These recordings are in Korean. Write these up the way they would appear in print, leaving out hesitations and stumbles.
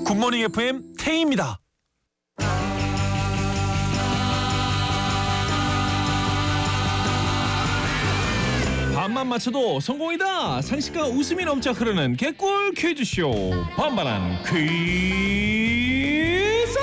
굿모닝 FM 태희입니다. 반만 맞춰도 성공이다. 상식과 웃음이 넘쳐 흐르는 개꿀 퀴즈쇼 반반한 퀴즈.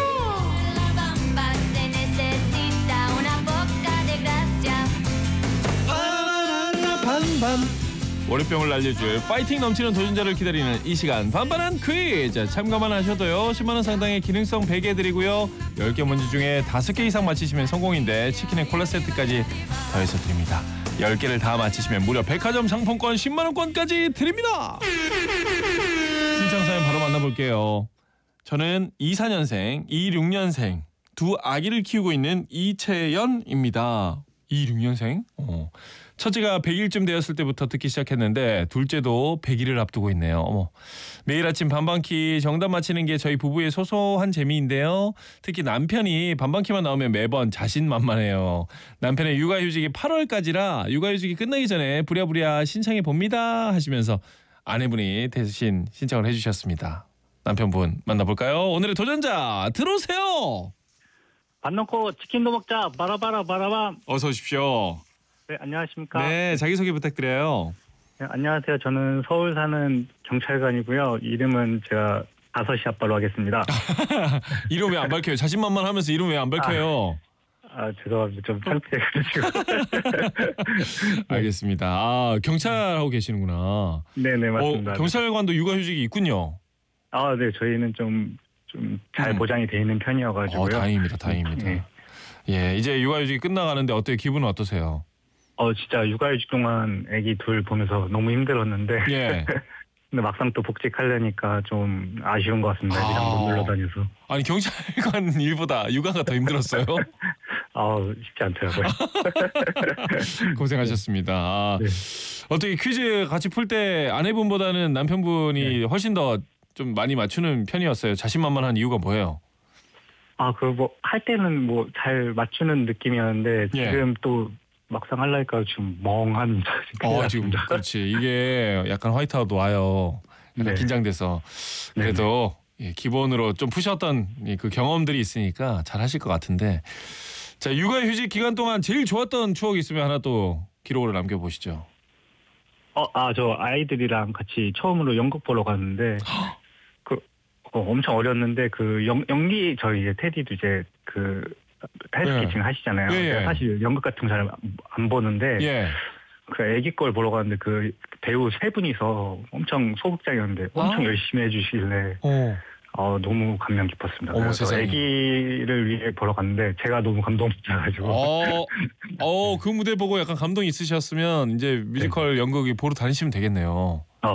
반반 월요병을 날려줄 파이팅 넘치는 도전자를 기다리는 이 시간 반반한 퀴즈. 참가만 하셔도요 10만원 상당의 기능성 베개 드리고요 10개 문제 중에 5개 이상 맞히시면 성공인데 치킨에 콜라 세트까지 더해서 드립니다. 10개를 다 맞히시면 무려 백화점 상품권 10만원권까지 드립니다. 신청 사연 바로 만나볼게요. 저는 24년생, 26년생 두 아기를 키우고 있는 이채연입니다. 26년생? 첫째가 100일쯤 되었을 때부터 듣기 시작했는데 둘째도 100일을 앞두고 있네요. 어머. 매일 아침 반반키 정답 맞히는 게 저희 부부의 소소한 재미인데요. 특히 남편이 반반키만 나오면 매번 자신만만해요. 남편의 육아휴직이 8월까지라 육아휴직이 끝나기 전에 부랴부랴 신청해 봅니다 하시면서 아내분이 대신 신청을 해주셨습니다. 남편분 만나볼까요? 오늘의 도전자 들어오세요. 밥 넣고 치킨도 먹자. 바라바라 바라밤. 어서 오십시오. 네, 안녕하십니까. 네, 자기소개 부탁드려요. 네, 안녕하세요. 저는 서울 사는 경찰관이고요. 이름은 제가 5시 아빠로 하겠습니다. 이름 왜 안 밝혀요? 자신만만하면서 이름 왜 안 밝혀요? 죄송합니다. 좀 창피해가지고. 알겠습니다. 아, 경찰하고 계시는구나. 네네, 맞습니다. 경찰관도 육아휴직이 있군요. 네, 저희는 좀 잘 보장이 돼 있는 편이어가지고요. 다행입니다. 다행입니다. 네. 예, 이제 육아휴직이 끝나가는데 어때요? 기분은 어떠세요? 진짜 육아휴직 동안 아기 둘 보면서 너무 힘들었는데. 예. 근데 막상 또 복직하려니까 좀 아쉬운 것 같습니다. 애기랑 못 놀러다녀서. 아니, 경찰관 일보다 육아가 더 힘들었어요? 쉽지 않더라고요. 고생하셨습니다. 네. 어떻게 퀴즈 같이 풀 때 아내분보다는 남편분이 네. 훨씬 더 좀 많이 맞추는 편이었어요? 자신만만한 이유가 뭐예요? 할 때는 잘 맞추는 느낌이었는데, 지금 또 막상 하려니까 좀 멍한. 지금, 그렇지. 이게 약간 화이트아웃 와요. 약간 긴장돼서. 그래도 기본으로 좀 푸셨던 그 경험들이 있으니까 잘 하실 것 같은데. 자, 육아휴직 기간 동안 제일 좋았던 추억이 있으면 하나 또 기록으로 남겨보시죠. 저 아이들이랑 같이 처음으로 연극 보러 갔는데, 엄청 어렸는데, 연기, 저희 이제 테디도 이제 헬스케이팅 하시잖아요. 예. 사실 연극 같은 거 잘 안 보는데, 그 애기 걸 보러 갔는데 그 배우 세 분이서 엄청 소극장이었는데 엄청 열심히 해주시길래, 너무 감명 깊었습니다. 어머, 세상에. 애기를 위해 보러 갔는데 제가 너무 감동받아가지고. 그 무대 보고 약간 감동이 있으셨으면 이제 뮤지컬 연극이 보러 다니시면 되겠네요.